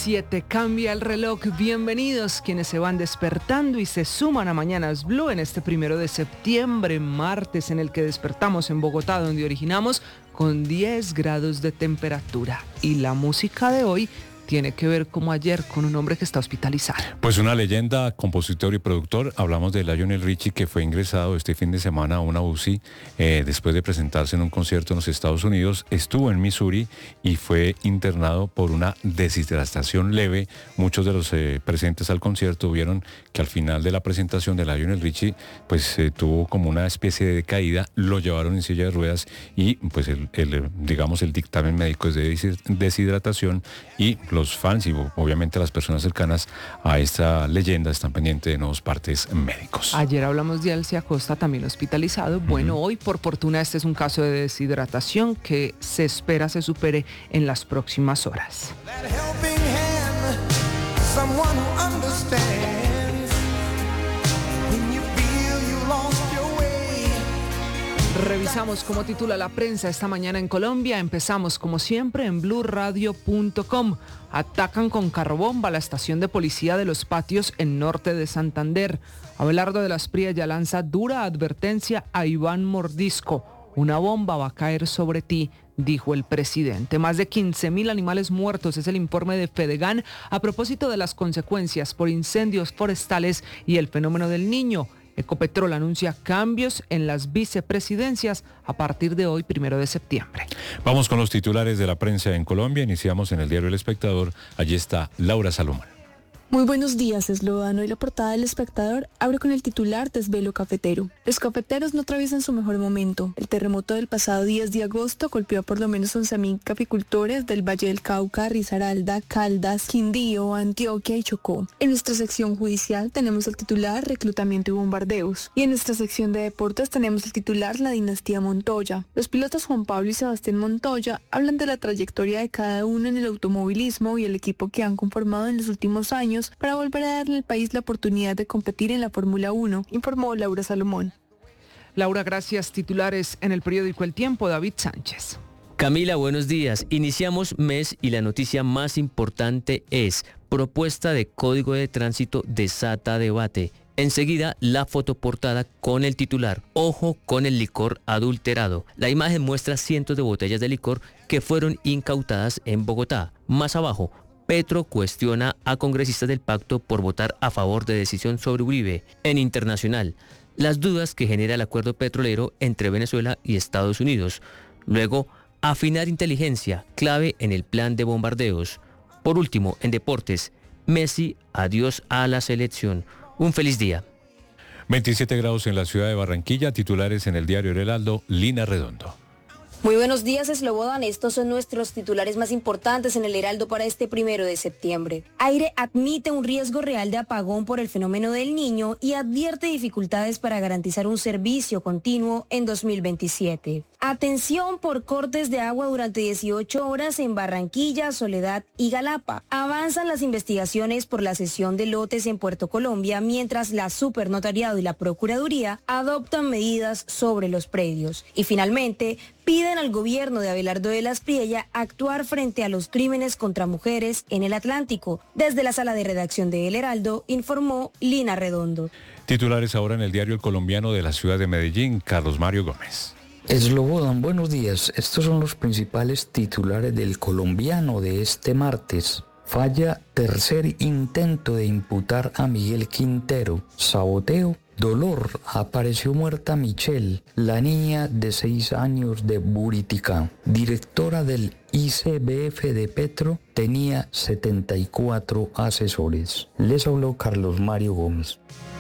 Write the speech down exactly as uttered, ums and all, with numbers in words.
siete cambia el reloj. Bienvenidos quienes se van despertando y se suman a Mañanas Blue en este primero de septiembre, martes en el que despertamos en Bogotá, donde originamos con diez grados de temperatura. Y la música de hoy tiene que ver como ayer con un hombre que está hospitalizado. Pues una leyenda, compositor y productor. Hablamos de Lionel Richie, que fue ingresado este fin de semana a una U C I eh, después de presentarse en un concierto en los Estados Unidos. Estuvo en Missouri y fue internado por una deshidratación leve. Muchos de los eh, presentes al concierto vieron que al final de la presentación de Lionel Richie pues eh, tuvo como una especie de caída. Lo llevaron en silla de ruedas y pues el, el digamos el dictamen médico es de deshidratación, y los Los fans y obviamente las personas cercanas a esta leyenda están pendientes de nuevos partes médicos. Ayer hablamos de Alcia Acosta, también hospitalizado. Bueno, uh-huh. Hoy por fortuna este es un caso de deshidratación que se espera se supere en las próximas horas. Revisamos cómo titula la prensa esta mañana en Colombia. Empezamos como siempre en blue radio punto com. Atacan con carrobomba la estación de policía de Los Patios en norte de Santander. Abelardo de las Priella lanza dura advertencia a Iván Mordisco. Una bomba va a caer sobre ti, dijo el presidente. Más de quince mil animales muertos es el informe de Fedegan a propósito de las consecuencias por incendios forestales y el fenómeno del Niño. Ecopetrol anuncia cambios en las vicepresidencias a partir de hoy, primero de septiembre. Vamos con los titulares de la prensa en Colombia. Iniciamos en el diario El Espectador. Allí está Laura Salomón. Muy buenos días, Eslovano. Y la portada del Espectador abre con el titular Desvelo cafetero. Los cafeteros no atraviesan su mejor momento. El terremoto del pasado diez de agosto golpeó a por lo menos once mil caficultores del Valle del Cauca, Risaralda, Caldas, Quindío, Antioquia y Chocó. En nuestra sección judicial tenemos el titular Reclutamiento y bombardeos. Y en nuestra sección de deportes tenemos el titular La dinastía Montoya. Los pilotos Juan Pablo y Sebastián Montoya hablan de la trayectoria de cada uno en el automovilismo y el equipo que han conformado en los últimos años para volver a darle al país la oportunidad de competir en la Fórmula uno, informó Laura Salomón. Laura, gracias. Titulares en el periódico El Tiempo, David Sánchez. Camila, buenos días. Iniciamos mes y la noticia más importante es: propuesta de Código de Tránsito desata debate. Enseguida, la fotoportada con el titular: Ojo con el licor adulterado. La imagen muestra cientos de botellas de licor que fueron incautadas en Bogotá. Más abajo, Petro cuestiona a congresistas del pacto por votar a favor de decisión sobre Uribe. En internacional, las dudas que genera el acuerdo petrolero entre Venezuela y Estados Unidos. Luego, afinar inteligencia, clave en el plan de bombardeos. Por último, en deportes, Messi, adiós a la selección. Un feliz día. veintisiete grados en la ciudad de Barranquilla. Titulares en el diario El Heraldo, Lina Redondo. Muy buenos días, Slobodan. Estos son nuestros titulares más importantes en el Heraldo para este primero de septiembre. Aire admite un riesgo real de apagón por el fenómeno del Niño y advierte dificultades para garantizar un servicio continuo en dos mil veintisiete. Atención por cortes de agua durante dieciocho horas en Barranquilla, Soledad y Galapa. Avanzan las investigaciones por la cesión de lotes en Puerto Colombia, mientras la Supernotariado y la Procuraduría adoptan medidas sobre los predios. Y finalmente, piden al gobierno de Abelardo de las Priella actuar frente a los crímenes contra mujeres en el Atlántico. Desde la sala de redacción de El Heraldo, informó Lina Redondo. Titulares ahora en el diario El Colombiano de la ciudad de Medellín, Carlos Mario Gómez. Slobodan, buenos días. Estos son los principales titulares del Colombiano de este martes. Falla tercer intento de imputar a Miguel Quintero. Saboteo. Dolor. Apareció muerta Michelle, la niña de seis años de Buritica. Directora del I C B F de Petro, tenía setenta y cuatro asesores. Les habló Carlos Mario Gómez.